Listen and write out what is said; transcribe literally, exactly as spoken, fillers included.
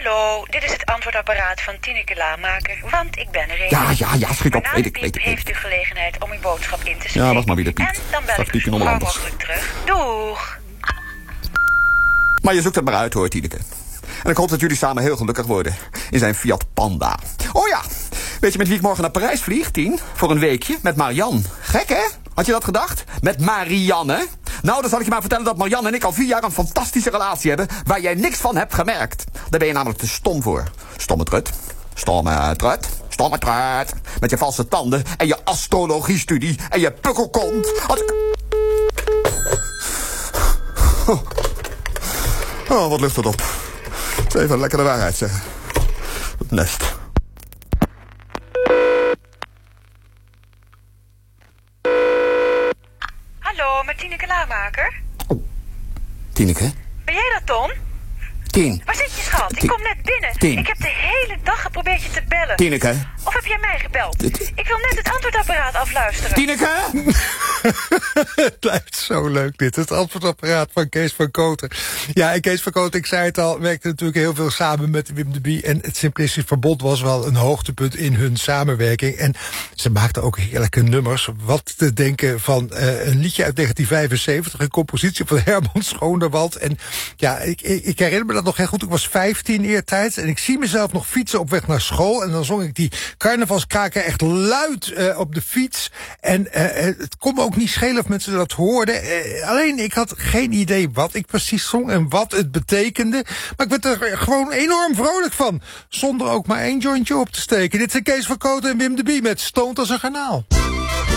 Hallo, dit is het antwoordapparaat van Tineke Laamaker, want ik ben er een. Ja, ja, ja, schiet op. Maar na Weet de ik, piep weet ik, weet heeft ik. u gelegenheid om uw boodschap in te spreken. Ja, wacht maar wie er piept. En dan bel Straks ik u piep je zo nog gauw anders. mogelijk terug. Doeg! Maar je zoekt het maar uit, hoor, Tineke. En ik hoop dat jullie samen heel gelukkig worden in zijn Fiat Panda. Oh ja, weet je met wie ik morgen naar Parijs vlieg, Tien? Voor een weekje, met Marianne. Gek, hè? Had je dat gedacht? Met Marianne? Nou, dan zal ik je maar vertellen dat Marianne en ik al vier jaar een fantastische relatie hebben, waar jij niks van hebt gemerkt. Daar ben je namelijk te stom voor. Stomme trut. Stomme trut. Stomme trut. Met je valse tanden en je astrologiestudie en je pukkelkont. Als ik... Oh. Oh, wat lucht het op. Even lekker de waarheid zeggen. Het nest. Hallo, met Tineke Laamaker. Oh. Tineke? Ben jij dat, Ton? Tien. Waar zit je, schat? Ik Tien. kom net binnen. Tien. Ik heb de hele dag geprobeerd je te bellen. Tineke? Of heb jij mij gebeld? Dit- Ik wil net het antwoordapparaat afluisteren. Tineke? Het blijft zo leuk dit, het antwoordapparaat van Kees van Kooten. Ja, en Kees van Kooten, ik zei het al, werkte natuurlijk heel veel samen met Wim de Bie. En het Simplistisch Verbond was wel een hoogtepunt in hun samenwerking. En ze maakten ook heerlijke nummers. Wat te denken van uh, een liedje uit negentien vijfenzeventig, een compositie van Herman Schoonderwald. En ja, ik, ik, ik herinner me dat nog heel goed. Ik was vijftien eertijds en ik zie mezelf nog fietsen op weg naar school. En dan zong ik die carnavalskraker echt luid uh, op de fiets. En uh, het kon me ook niet schelen of mensen dat hoorden. Uh, alleen ik had geen idee wat ik precies zong en wat het betekende. Maar ik werd er gewoon enorm vrolijk van. Zonder ook maar één jointje op te steken. Dit zijn Kees van Kooten en Wim de Bie met Stoont als een garnaal.